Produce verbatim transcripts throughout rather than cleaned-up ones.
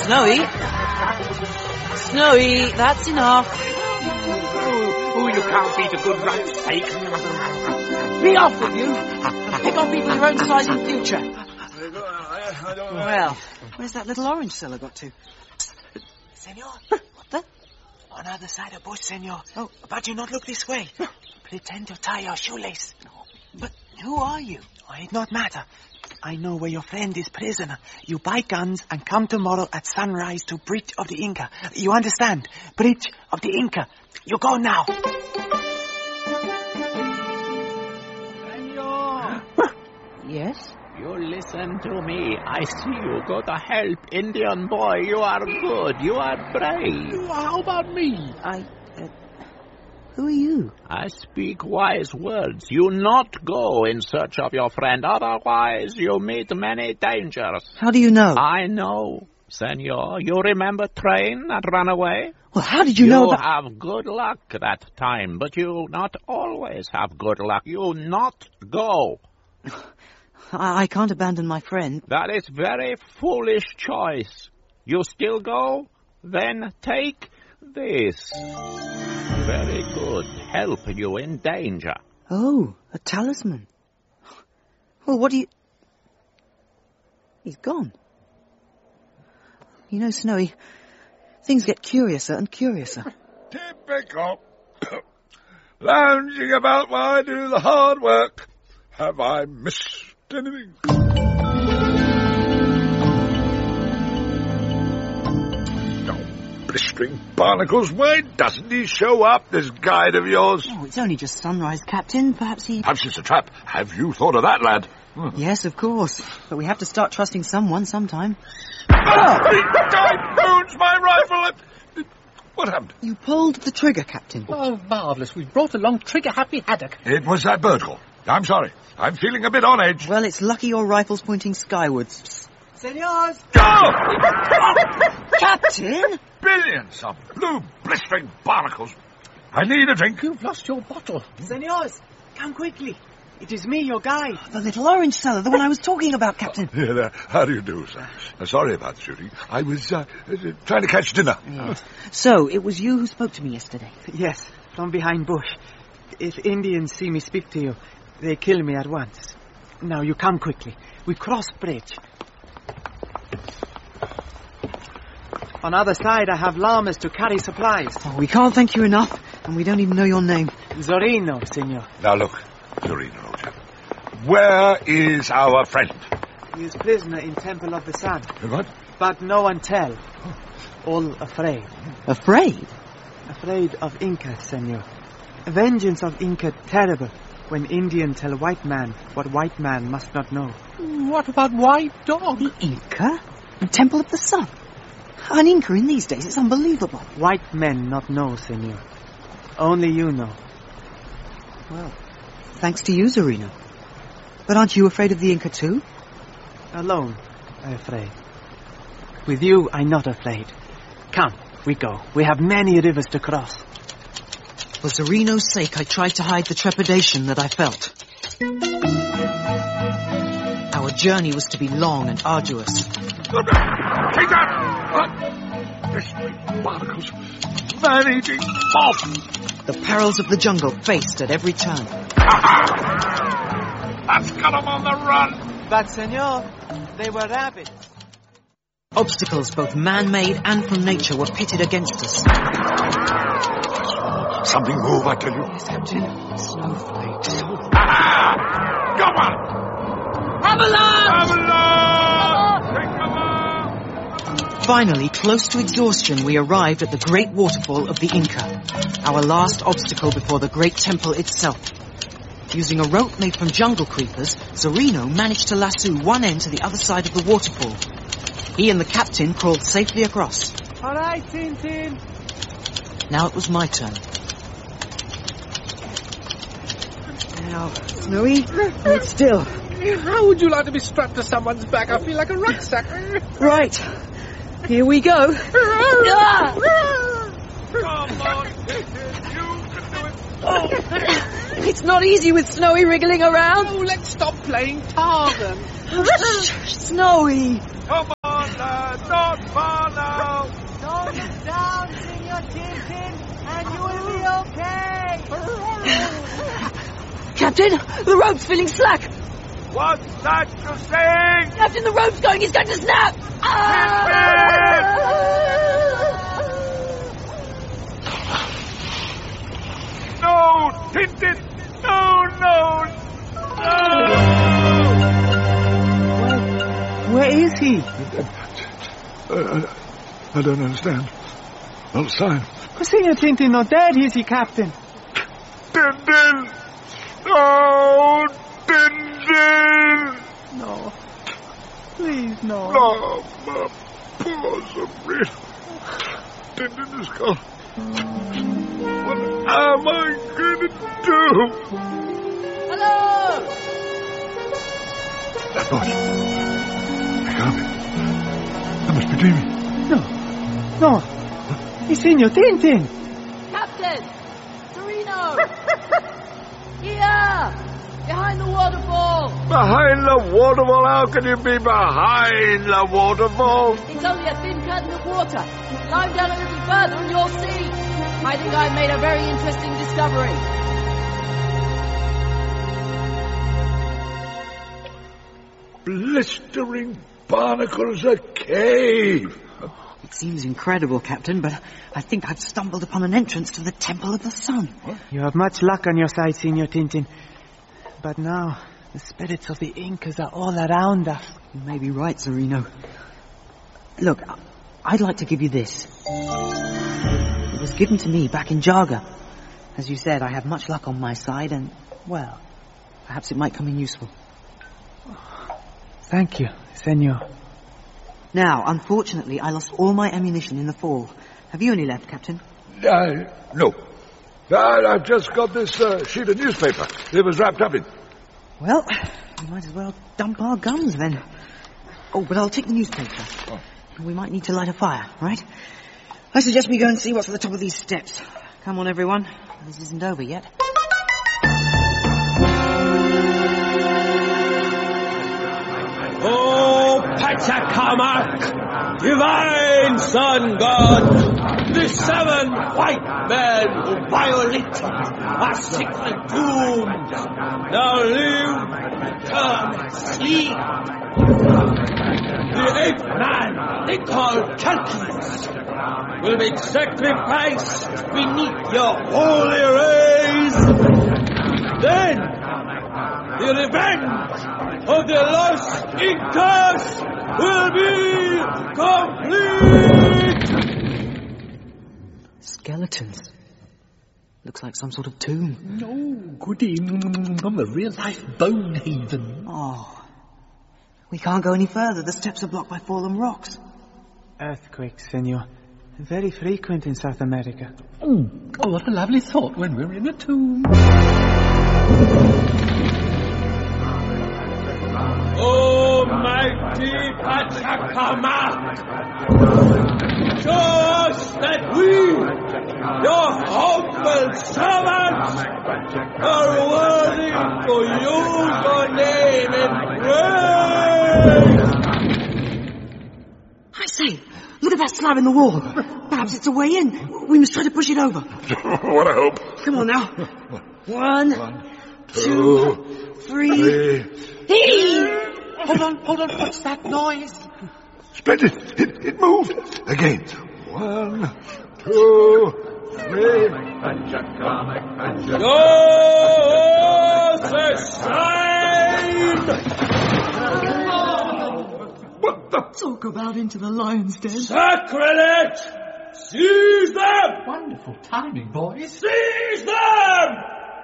Snowy? Snowy, that's enough. Oh, oh, you can't eat a good roast steak. Be off with you. Pick on people your own size in future. Well, where's that little orange seller got to? Senor. What the? On the other side of bush, senor. Oh. But you not look this way. Pretend to tie your shoelace. But who are you? Oh, it not matter. I know where your friend is prisoner. You buy guns and come tomorrow at sunrise to Bridge of the Inca. You understand? Bridge of the Inca. You go now. Senor. Yes? You listen to me. I see you go to help Indian boy. You are good. You are brave. How about me? I... Uh, who are you? I speak wise words. You not go in search of your friend. Otherwise, you meet many dangers. How do you know? I know, senor. You remember train that ran away? Well, how did you, you know about... You have good luck that time, but you not always have good luck. You not go. I, I can't abandon my friend. That is very foolish choice. You still go? Then take this. Very good. Help you in danger. Oh, a talisman. Well, what do you... He's gone. You know, Snowy, things get curiouser and curiouser. Typical. Lounging about while I do the hard work. Have I missed anything? Blistering barnacles, why doesn't he show up, this guide of yours? Oh, it's only just sunrise, Captain. Perhaps he... Perhaps it's a trap. Have you thought of that, lad? Yes, of course. But we have to start trusting someone sometime. Oh! Guy moons my rifle! What happened? You pulled the trigger, Captain. Oh, marvellous. We brought along trigger-happy haddock. It was that bird call. I'm sorry. I'm feeling a bit on edge. Well, it's lucky your rifle's pointing skywards. Senors! Go! Captain! Billions of blue blistering barnacles. I need a drink. You've lost your bottle. Senors, come quickly. It is me, your guide. The little orange seller, the one I was talking about, Captain. Yeah, there. How do you do, sir? Uh, sorry about the shooting. I was uh, uh, trying to catch dinner. Yes. So, it was you who spoke to me yesterday? Yes, from behind bush. If Indians see me speak to you, they kill me at once. Now, you come quickly. We cross bridge. On other side, I have llamas to carry supplies. Oh, we can't thank you enough, and we don't even know your name. Zorino, senor. Now, look, Zorino, old chap. Where is our friend? He is prisoner in Temple of the Sun. What? But no one tell. All afraid. Afraid? Afraid of Inca, senor. Vengeance of Inca terrible. When Indian tell white man what white man must not know. What about White Dog? The Inca? The Temple of the Sun? An Inca in these days, it's unbelievable. White men not know, senor. Only you know. Well, thanks to you, Zorino. But aren't you afraid of the Inca too? Alone, I afraid. With you, I not afraid. Come, we go. We have many rivers to cross. For Zorino's sake, I tried to hide the trepidation that I felt. Our journey was to be long and arduous. Take that! What? Blistering barnacles. Man-eating moth. The perils of the jungle faced at every turn. That's got them on the run. But, senor, they were rabbits. Obstacles, both man-made and from nature, were pitted against us. Something move, I tell you. Yes, Captain. Snowflakes. Ah! Come on! Avalanche! Avalanche! Take cover! Finally, close to exhaustion, we arrived at the great waterfall of the Inca, our last obstacle before the great temple itself. Using a rope made from jungle creepers, Zorino managed to lasso one end to the other side of the waterfall. He and the captain crawled safely across. All right, Tintin. Now it was my turn. Now, Snowy, hold still. How would you like to be strapped to someone's back? I feel like a rucksack. Right. Here we go. Ah! Come on, Tintin. You can do it. Oh, it's not easy with Snowy wriggling around. Oh, let's stop playing Tarzan. Snowy. Come on, lad. Not far now. okay? Captain, the rope's feeling slack. What's that you're saying? Captain, the rope's going. It's going to snap. Ah! No, Tintin! No, no, no! Where is he? Uh, I, I don't understand. Not a sign. Oh, Senor Tintin, not dead, is he, Captain? Tintin! No! Tintin! No. Please, no. No, my poor Sabrina. Tintin is gone. What am I going to do? Hello! That noise. I can't be. I must be dreaming. No. No. It's Senor Tintin. Captain! Sereno! Here! Behind the waterfall! Behind the waterfall? How can you be behind the waterfall? It's only a thin curtain of water. Climb down a little further and you'll see. I think I've made a very interesting discovery. Blistering barnacles, a cave. It seems incredible, Captain, but I think I've stumbled upon an entrance to the Temple of the Sun. What? You have much luck on your side, Senor Tintin. But now, the spirits of the Incas are all around us. You may be right, Sereno. Look, I'd like to give you this. It was given to me back in Jaga. As you said, I have much luck on my side, and, well, perhaps it might come in useful. Thank you, Senor. Now, unfortunately, I lost all my ammunition in the fall. Have you any left, Captain? Uh, no. I, I've just got this uh, sheet of newspaper. It was wrapped up in. Well, we might as well dump our guns then. Oh, but I'll take the newspaper. Oh. We might need to light a fire, right? I suggest we go and see what's at the top of these steps. Come on, everyone. This isn't over yet. Oh, Pachacamac, divine sun god, the seven white men who violated our sacred tombs now live, turn, and sleep. The eighth man they call Calculus will make sacrifice beneath your holy rays. Then the revenge of the lost Incas will be complete! Skeletons. Looks like some sort of tomb. No, goody. I'm a real-life bone haven. Oh. We can't go any further. The steps are blocked by fallen rocks. Earthquakes, Senor. Very frequent in South America. Oh, oh, what a lovely thought when we're in a tomb. Almighty Pachacamac, show us that we, your humble servants, are worthy to use your name in praise. I say, look at that slab in the wall. Perhaps it's a way in. We must try to push it over. What a hope. Come on now. One, One two, two, three. three. Hey! Hold on, hold on, what's that noise? Splendid. It, it moved. Again. One, two, three. Show us a sign! What the? Talk about into the lion's den. Sacrilege! Seize them! Wonderful timing, boys. Seize them!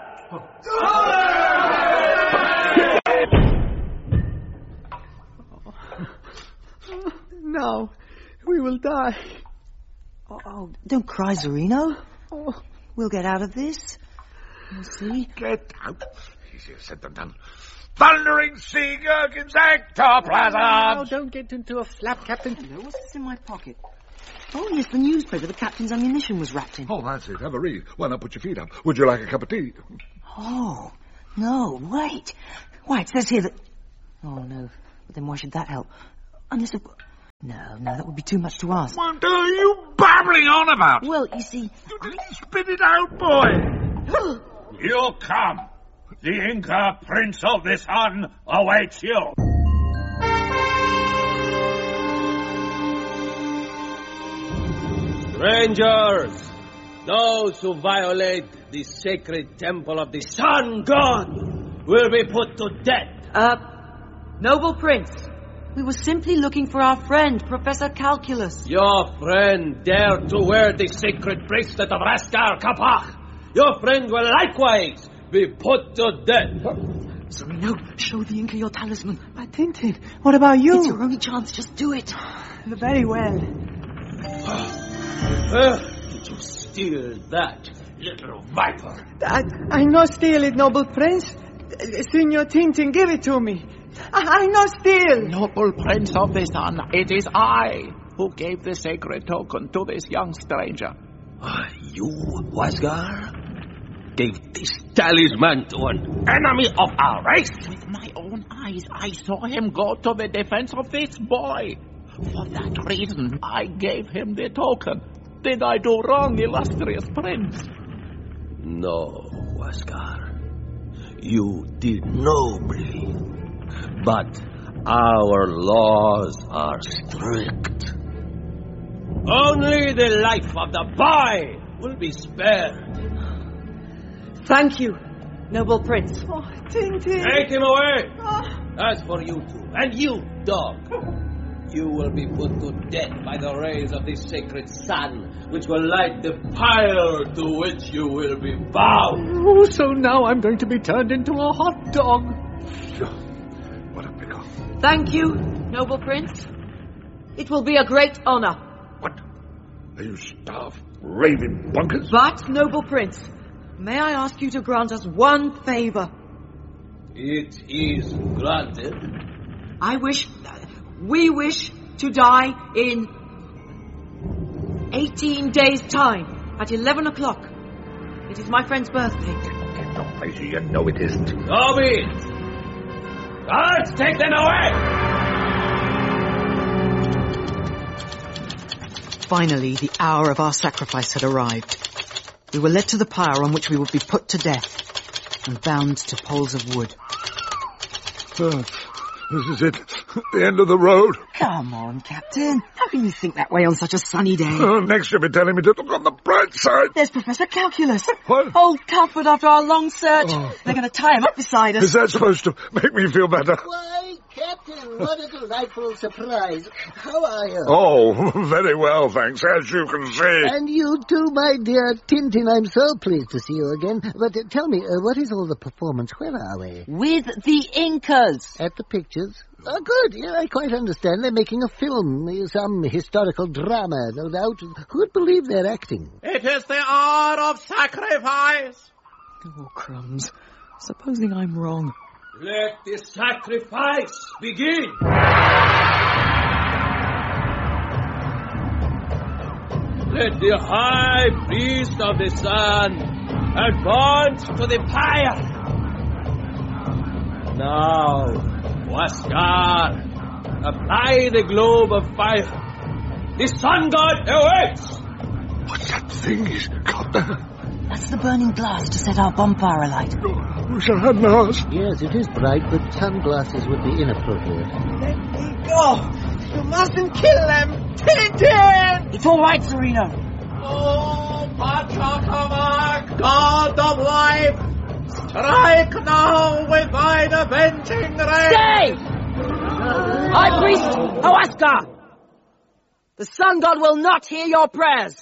No, we will die. Oh, oh, don't cry, Sereno. Oh. We'll get out of this. We'll see. Get out. Easier said than done. Thundering sea gherkins, ectoplasm! Now, don't get into a flap, Captain. What's this in my pocket? Oh, yes, the newspaper the captain's ammunition was wrapped in. Oh, that's it. Have a read. Why not put your feet up? Would you like a cup of tea? Oh, no, wait. Why, it says here that... Oh, no. But then why should that help? Unless... Of... No, no, that would be too much to ask. What are you babbling on about? Well, you see... Spit it out, boy. You come. The Inca Prince of the Sun awaits you. Strangers, those who violate the sacred temple of the Sun God will be put to death. Uh, noble prince, We were simply looking for our friend, Professor Calculus. Your friend dared to wear the sacred bracelet of Raskar Kapach. Your friend will likewise be put to death. Sereno, show the Inca your talisman. But Tintin, what about you? It's your only chance, just do it. Very well. Where did you steal that, little viper? I, I no steal it, noble prince. Signor Tintin, give it to me. I, I no steal. Noble Prince of the Sun, it is I who gave the sacred token to this young stranger. Uh, you, Wasgar, gave this talisman to an enemy of our race? With my own eyes, I saw him go to the defense of this boy. For that reason, I gave him the token. Did I do wrong, illustrious prince? No, Wasgar. You did nobly. But our laws are strict. Only the life of the boy will be spared. thank you, noble prince. Oh, Tintin. Take him away. Oh. As for you two, and you, dog, you will be put to death by the rays of the sacred sun, which will light the pyre to which you will be bound. Oh, so now I'm going to be turned into a hot dog. What a pickle. Thank you, noble prince. It will be a great honor. What? Are you starved, raving bunkers? But, noble prince, may I ask you to grant us one favor? It is granted. I wish, we wish to die in eighteen days' time at eleven o'clock. It is my friend's birthday. Get no place, you know it isn't. So be it. Guards, take them away! Finally, the hour of our sacrifice had arrived. We were led to the pyre on which we would be put to death and bound to poles of wood. Oh, this is it. The end of the road. Come on, Captain. How can you think that way on such a sunny day? Oh, next you'll be telling me to look on the bright side. There's Professor Calculus. What? Old Cuthbert after our long search. Oh. They're going to tie him up beside us. Is that supposed to make me feel better? Why, Captain, what a delightful surprise. How are you? Oh, very well, thanks, as you can see. And you too, my dear Tintin. I'm so pleased to see you again. But uh, tell me, uh, what is all the performance? Where are we? With the Incas. At the pictures? Oh, good. Yeah, I quite understand. They're making a film, uh, some historical drama, no doubt. Who'd believe they're acting? It is the hour of sacrifice. Oh, crumbs. Supposing I'm wrong. Let the sacrifice begin. Let the high priest of the sun advance to the pyre. Now, Wasgar, apply the globe of fire. The sun god awaits. What's that thing he's got there? That's the burning glass to set our bonfire alight. Oh, wish I hadn't asked. Yes, it is bright, but sunglasses would be inappropriate. Let me go. You mustn't kill them. Tintin! It's all right, Sereno. Oh, Pachacamac, god of life, strike now with thine avenging ray. Stay! High priest Huascar! The sun god will not hear your prayers.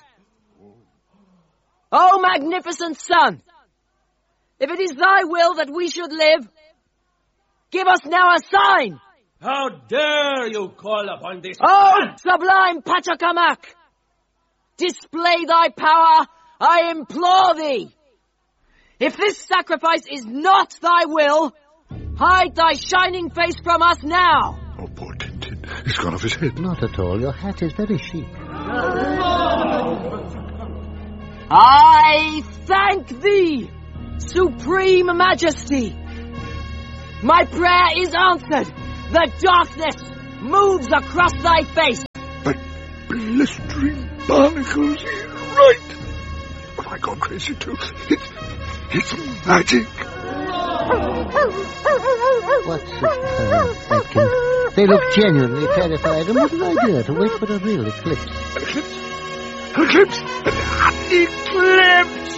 O magnificent sun, if it is thy will that we should live, give us now a sign. How dare you call upon this O sun? sublime Pachacamac, display thy power, I implore thee. If this sacrifice is not thy will, hide thy shining face from us now. Oh, poor Tintin. He's gone off his head. Not at all. Your hat is very chic. I thank thee, Supreme Majesty. My prayer is answered. The darkness moves across thy face. But blistering barnacles, he's right. Have I gone crazy too? It's, it's magic. What's it, uh, Atkin? They look genuinely terrified, and what an idea to wait for a real eclipse. An eclipse? An eclipse? An eclipse!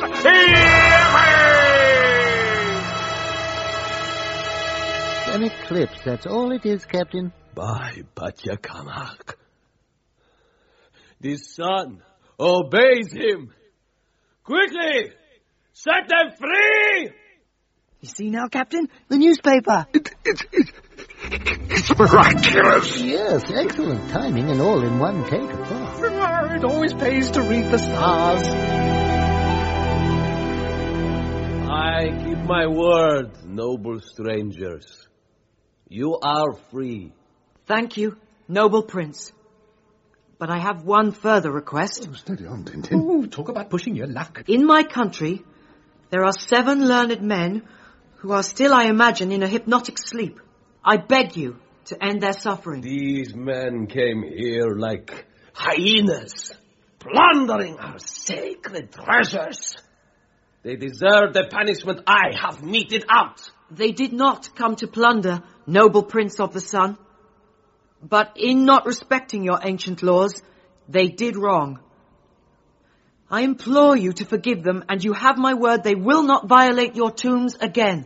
An eclipse, that's all it is, Captain. By Pachacamac. The sun obeys him. Quickly! Set them free! You see now, Captain? The newspaper. It, it, it, it's miraculous. Yes, excellent timing and all in one take, of course. It always pays to read the stars. I keep my word, noble strangers. You are free. Thank you, noble prince. But I have one further request. Oh, steady on, Tintin. Ooh, talk about pushing your luck. In my country, there are seven learned men who are still, I imagine, in a hypnotic sleep. I beg you to end their suffering. These men came here like hyenas, plundering our sacred treasures. They deserve the punishment I have meted out. They did not come to plunder, noble prince of the sun. But in not respecting your ancient laws, they did wrong. I implore you to forgive them, and you have my word they will not violate your tombs again.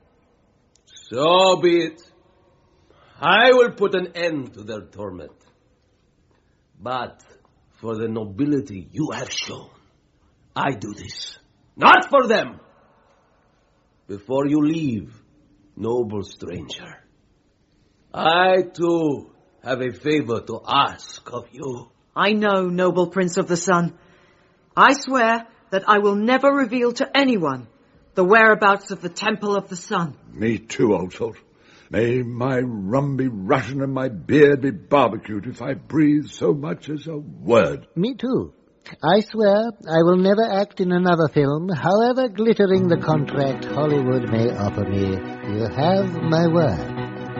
So be it. I will put an end to their torment. But for the nobility you have shown, I do this. Not for them. Before you leave, noble stranger, I too have a favor to ask of you. I know, noble prince of the sun. I swear that I will never reveal to anyone the whereabouts of the Temple of the Sun. Me too, old salt. May my rum be Russian and my beard be barbecued if I breathe so much as a word. Me too. I swear I will never act in another film, however glittering the contract Hollywood may offer me. You have my word.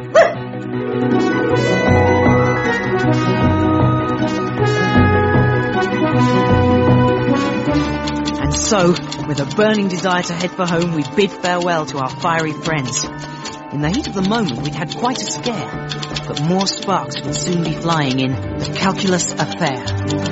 And so, with a burning desire to head for home, we bid farewell to our fiery friends. In the heat of the moment, we'd had quite a scare, but more sparks would soon be flying in The Calculus Affair.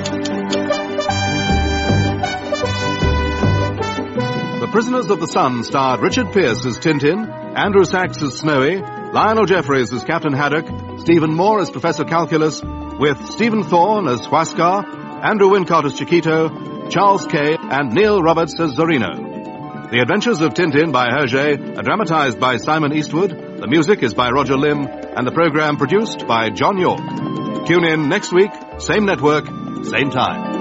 The Prisoners of the Sun starred Richard Pearce as Tintin, Andrew Sachs as Snowy, Lionel Jeffries as Captain Haddock, Stephen Moore as Professor Calculus, with Stephen Thorne as Huascar, Andrew Wincott as Chiquito, Charles Kay, and Neil Roberts as Zorino. The Adventures of Tintin by Hergé are dramatized by Simon Eastwood, the music is by Roger Lim, and the program produced by John York. Tune in next week, same network, same time.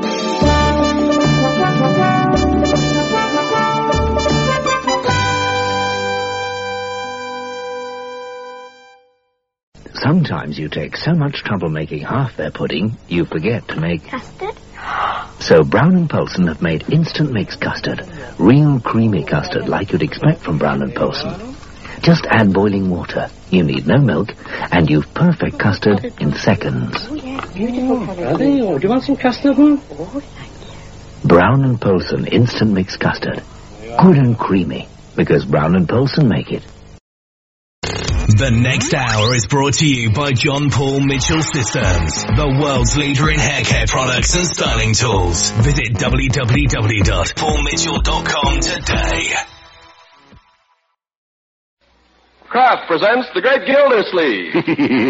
Sometimes you take so much trouble making half their pudding, you forget to make custard. So Brown and Poulsen have made instant mix custard. Real creamy custard like you'd expect from Brown and Poulsen. Just add boiling water. You need no milk, and you've perfect custard in seconds. Oh, yes, beautiful colour. Are they? Oh, do you want some custard, hmm? Oh, thank you. Brown and Poulsen instant mix custard. Good and creamy, because Brown and Poulsen make it. The next hour is brought to you by John Paul Mitchell Systems, the world's leader in hair care products and styling tools. Visit w w w dot paul mitchell dot com today. Kraft presents The Great Gildersleeve.